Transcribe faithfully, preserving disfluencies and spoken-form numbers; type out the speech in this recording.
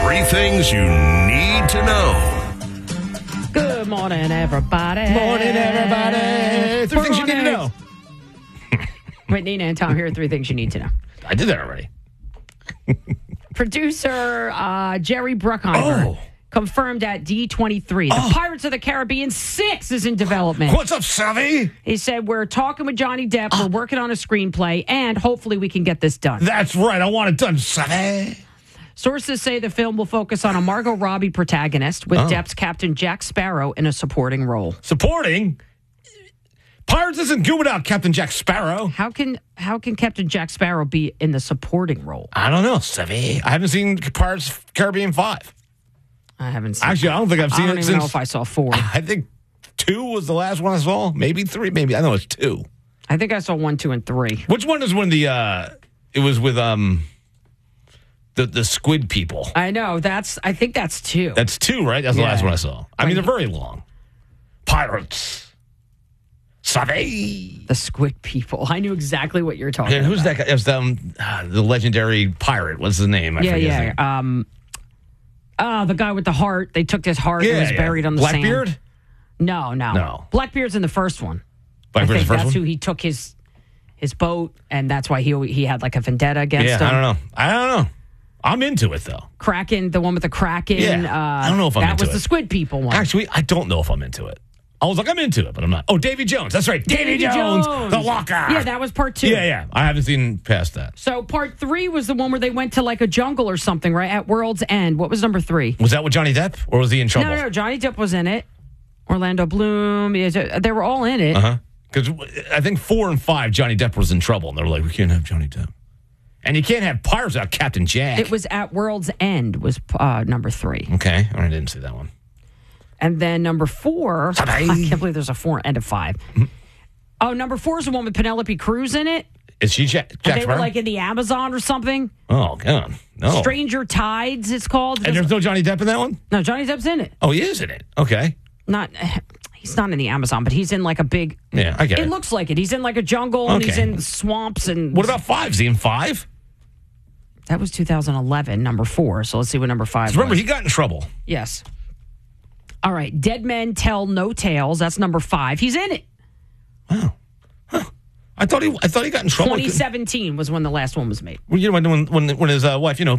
Three things you need to know. Good morning, everybody. Morning, everybody. Three things you need to know. With Nina and Tom, here are three things you need to know. I did that already. Producer uh, Jerry Bruckheimer Oh. confirmed at D twenty-three. The Oh. Pirates of the Caribbean six is in development. What's up, Savvy? He said, we're talking with Johnny Depp. We're working on a screenplay, and hopefully we can get this done. That's right. I want it done, Savvy. Sources say the film will focus on a Margot Robbie protagonist with Oh. Depp's Captain Jack Sparrow in a supporting role. Supporting? Pirates isn't good without Captain Jack Sparrow. How can how can Captain Jack Sparrow be in the supporting role? I don't know, Savvy. I haven't seen Pirates of the Caribbean five. I haven't seen Actually, I don't think I've seen I don't it even since. know if I saw four. I think two was the last one I saw. Maybe three. Maybe I know it's two. I think I saw one, two, and three. Which one is when the uh it was with um the the squid people? I know that's. I think that's two. That's two, right? That's the Yeah. last one I saw. I mean, they're very long. Pirates. Savvy. The squid people. I knew exactly what you're talking And who's about. that guy? It was um, uh, the legendary pirate. What's his name? I Yeah, forget his yeah. name. Um, uh, the guy with the heart. They took his heart and was buried on the Blackbeard? sand. No, no, No. Blackbeard's in the first one. Blackbeard's I think the first that's one? who he took his his boat, and that's why he he had like a vendetta against Yeah, him. I don't know. I don't know. I'm into it, though. Kraken, the one with the Kraken. Yeah. Uh, I don't know if I'm that into was it. the squid people one. Actually, I don't know if I'm into it. I was like, I'm into it, but I'm not. Oh, Davy Jones. That's right. Davy, Jones, the locker. Yeah, that was part two. Yeah, yeah. I haven't seen past that. So part three was the one where they went to like a jungle or something, right? At World's End. What was number three? Was that with Johnny Depp, or was he in trouble? No, no, no. Johnny Depp was in it. Orlando Bloom. yeah, They were all in it. Uh huh. Because I think four and five, Johnny Depp was in trouble, and they were like, we can't have Johnny Depp. And you can't have Pirates without Captain Jack. It was At World's End was uh, number three. Okay. I didn't see that one. And then number four, Bye-bye. I can't believe there's a four and a five. Oh, number four is the one with Penelope Cruz in it. Is she Jack, And Jack they Sparrow? were like in the Amazon or something. Oh, God. No. Stranger Tides, it's called. And there's no Johnny Depp in that one? No, Johnny Depp's in it. Oh, he is in it. Okay. Not, he's not in the Amazon, but he's in like a big. Yeah, I get it. It looks like it. He's in like a jungle and he's Okay. in swamps and. What about five? Is he in five? That was two thousand eleven, number four. So let's see what number five. Remember, was. he got in trouble. Yes. All right, Dead Men Tell No Tales. That's number five. He's in it. Wow. Huh. I thought he. I thought he got in trouble. twenty seventeen was when the last one was made. Well, you know, when when when his uh, wife, you know,